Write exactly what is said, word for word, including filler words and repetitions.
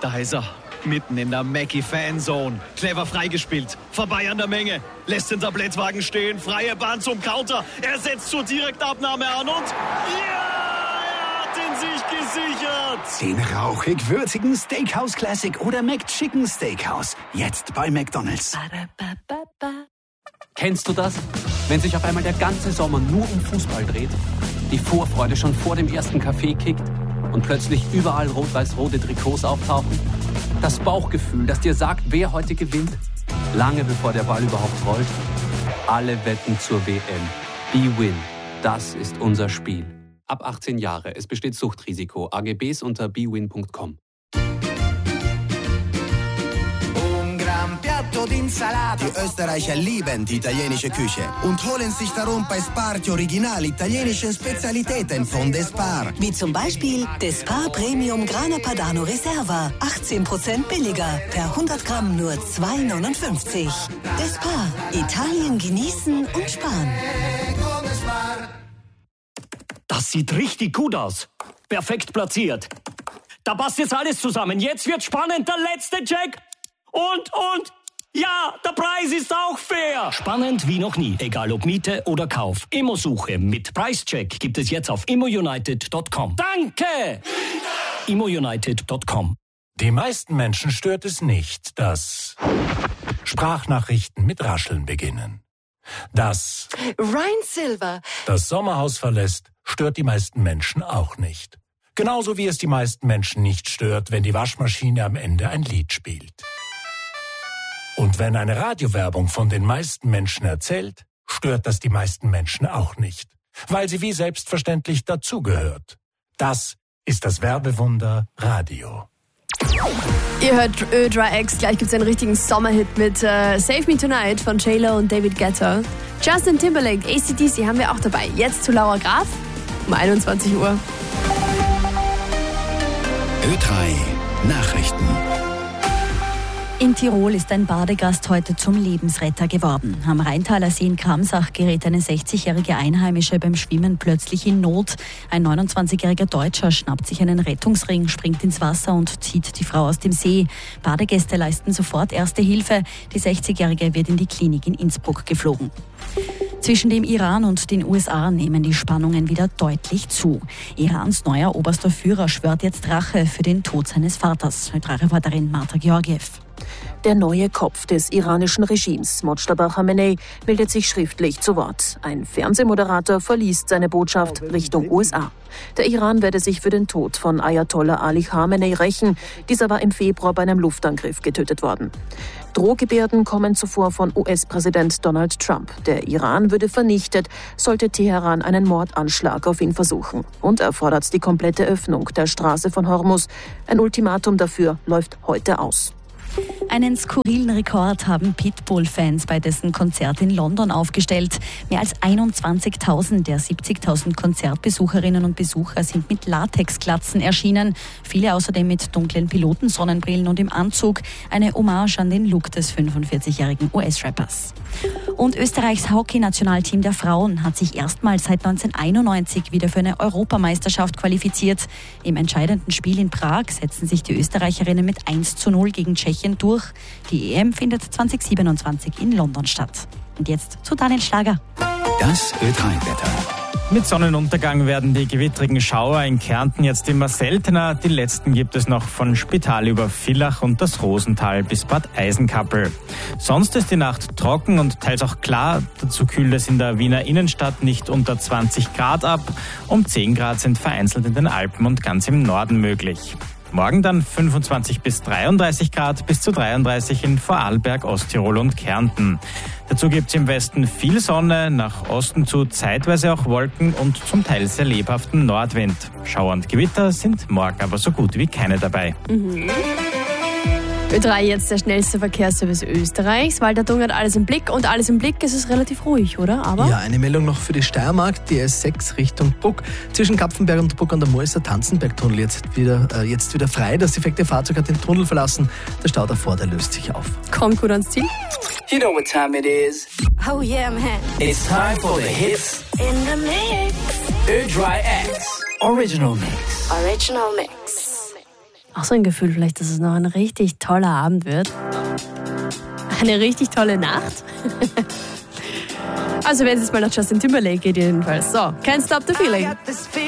Da ist er, mitten in der Mackie-Fanzone. Clever freigespielt, vorbei an der Menge. Lässt den Tablettwagen stehen, freie Bahn zum Counter. Er setzt zur Direktabnahme an und... Ja! Er hat ihn sich gesichert! Den rauchig-würzigen Steakhouse Classic oder McChicken Steakhouse. Jetzt bei McDonald's. Kennst du das? Wenn sich auf einmal der ganze Sommer nur um Fußball dreht, die Vorfreude schon vor dem ersten Kaffee kickt und plötzlich überall rot-weiß-rote Trikots auftauchen? Das Bauchgefühl, das dir sagt, wer heute gewinnt, lange bevor der Ball überhaupt rollt. Alle wetten zur W M. B-Win, das ist unser Spiel. Ab achtzehn Jahre, es besteht Suchtrisiko. A G Bs unter b win punkt com. Die Österreicher lieben die italienische Küche und holen sich darum bei Spar die original italienische Spezialitäten von Despar. Wie zum Beispiel Despar Premium Grana Padano Reserva. achtzehn Prozent billiger. Per hundert Gramm nur zwei neunundfünfzig. Despar. Italien genießen und sparen. Das sieht richtig gut aus. Perfekt platziert. Da passt jetzt alles zusammen. Jetzt wird spannend. Der letzte Check. Und, und... Ja, der Preis ist auch fair. Spannend wie noch nie, egal ob Miete oder Kauf. Immosuche mit Preischeck gibt es jetzt auf immounited punkt com. Danke! immounited punkt com. Die meisten Menschen stört es nicht, dass Sprachnachrichten mit Rascheln beginnen. Dass Ryan Silver das Sommerhaus verlässt, stört die meisten Menschen auch nicht. Genauso wie es die meisten Menschen nicht stört, wenn die Waschmaschine am Ende ein Lied spielt. Und wenn eine Radiowerbung von den meisten Menschen erzählt, stört das die meisten Menschen auch nicht, weil sie wie selbstverständlich dazugehört. Das ist das Werbewunder Radio. Ihr hört Ö drei X, gleich gibt's einen richtigen Sommerhit mit äh, Save Me Tonight von J-Lo und David Guetta. Justin Timberlake, A C D C haben wir auch dabei. Jetzt zu Laura Graf um einundzwanzig Uhr. Ö drei Nachrichten. In Tirol ist ein Badegast heute zum Lebensretter geworden. Am Rheintaler See in Kramsach gerät eine sechzigjährige Einheimische beim Schwimmen plötzlich in Not. Ein neunundzwanzigjähriger Deutscher schnappt sich einen Rettungsring, springt ins Wasser und zieht die Frau aus dem See. Badegäste leisten sofort erste Hilfe. Die sechzigjährige wird in die Klinik in Innsbruck geflogen. Zwischen dem Iran und den U S A nehmen die Spannungen wieder deutlich zu. Irans neuer oberster Führer schwört jetzt Rache für den Tod seines Vaters. Reporterin Marta Georgiev. Der neue Kopf des iranischen Regimes, Mojtaba Khamenei, meldet sich schriftlich zu Wort. Ein Fernsehmoderator verliest seine Botschaft Richtung U S A. Der Iran werde sich für den Tod von Ayatollah Ali Khamenei rächen. Dieser war im Februar bei einem Luftangriff getötet worden. Drohgebärden kommen zuvor von U S-Präsident Donald Trump. Der Iran würde vernichtet, sollte Teheran einen Mordanschlag auf ihn versuchen. Und er fordert die komplette Öffnung der Straße von Hormuz. Ein Ultimatum dafür läuft heute aus. Einen skurrilen Rekord haben Pitbull-Fans bei dessen Konzert in London aufgestellt. Mehr als einundzwanzigtausend der siebzigtausend Konzertbesucherinnen und Besucher sind mit Latexglatzen erschienen. Viele außerdem mit dunklen Pilotensonnenbrillen und im Anzug. Eine Hommage an den Look des fünfundvierzigjährigen U S-Rappers. Und Österreichs Hockey-Nationalteam der Frauen hat sich erstmals seit neunzehnhunderteinundneunzig wieder für eine Europameisterschaft qualifiziert. Im entscheidenden Spiel in Prag setzen sich die Österreicherinnen mit eins zu null gegen Tschechien durch. Die E M findet zwanzig siebenundzwanzig in London statt. Und jetzt zu Daniel Schlager. Das Ö drei Wetter. Mit Sonnenuntergang werden die gewittrigen Schauer in Kärnten jetzt immer seltener. Die letzten gibt es noch von Spital über Villach und das Rosental bis Bad Eisenkappel. Sonst ist die Nacht trocken und teils auch klar. Dazu kühlt es in der Wiener Innenstadt nicht unter zwanzig Grad ab. Um zehn Grad sind vereinzelt in den Alpen und ganz im Norden möglich. Morgen dann fünfundzwanzig bis dreiunddreißig Grad, bis zu dreiunddreißig in Vorarlberg, Osttirol und Kärnten. Dazu gibt es im Westen viel Sonne, nach Osten zu zeitweise auch Wolken und zum Teil sehr lebhaften Nordwind. Schauer und Gewitter sind morgen aber so gut wie keine dabei. Mhm. Ö drei jetzt der schnellste Verkehrsservice Österreichs. Walter Dung hat alles im Blick und alles im Blick ist es relativ ruhig, oder? Aber ja, eine Meldung noch für die Steiermark, die S sechs Richtung Bruck. Zwischen Kapfenberg und Bruck an der Moor ist der Tanzenbergtunnel jetzt wieder, äh, jetzt wieder frei. Das defekte Fahrzeug hat den Tunnel verlassen. Der Stau davor, der löst sich auf. Kommt gut ans Ziel. You know what time it is. Oh yeah, man. It's time for the hits In the mix. Ö drei X Original Mix. Original Mix. Auch so ein Gefühl vielleicht, dass es noch ein richtig toller Abend wird. Eine richtig tolle Nacht. Also wenn es jetzt mal nach Justin Timberlake geht jedenfalls. So, Can't Stop the Feeling.